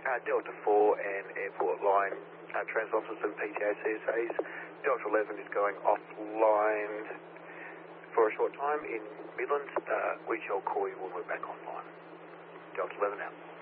Delta 4 and Airport Line transofficers and PTA CSAs. Delta 11 is going offline for a short time in Midlands. We shall call you when we're back online. Delta 11 out.